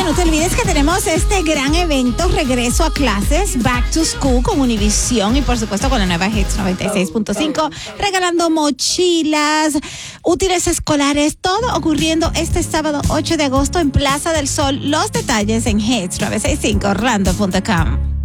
no te olvides que tenemos este gran evento, regreso a clases, Back to School con Univisión y por supuesto con la nueva Hits 96.5, regalando mochilas, útiles escolares, todo ocurriendo este sábado 8 de agosto en Plaza del Sol. Los detalles en hits965orlando.com.